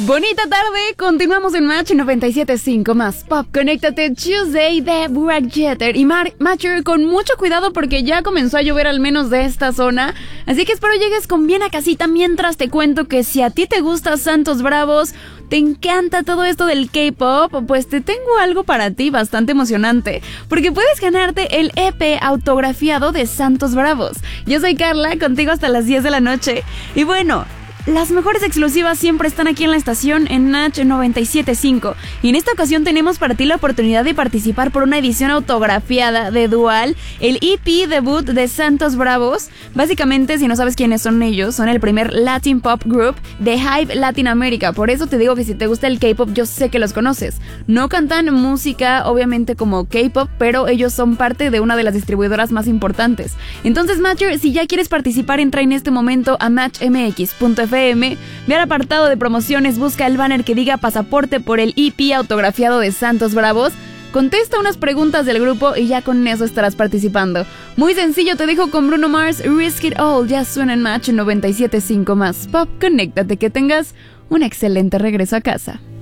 Bonita tarde, continuamos en Match 97.5 más Pop. Conéctate Tuesday de Burak Jeter y Matcher con mucho cuidado porque ya comenzó a llover al menos de esta zona. Así que espero llegues con bien a casita mientras te cuento que si a ti te gusta Santos Bravos, te encanta todo esto del K-pop, pues te tengo algo para ti bastante emocionante, porque puedes ganarte el EP autografiado de Santos Bravos. Yo soy Carla, contigo hasta las 10 de la noche. Y bueno, las mejores exclusivas siempre están aquí en la estación en Match 97.5 y en esta ocasión tenemos para ti la oportunidad de participar por una edición autografiada de Dual, el EP debut de Santos Bravos. Básicamente, si no sabes quiénes son ellos, son el primer Latin Pop Group de Hype Latinoamérica. Por eso te digo que si te gusta el K-pop, yo sé que los conoces. No cantan música obviamente como K-pop, pero ellos son parte de una de las distribuidoras más importantes. Entonces, Matcher, si ya quieres participar, entra en este momento a matchmx.fm. Ve al apartado de promociones, busca el banner que diga pasaporte por el EP autografiado de Santos Bravos, contesta unas preguntas del grupo y ya con eso estarás participando. Muy sencillo, te dejo con Bruno Mars, Risk It All, ya suena en Match 97.5 más Pop. Conéctate, que tengas un excelente regreso a casa.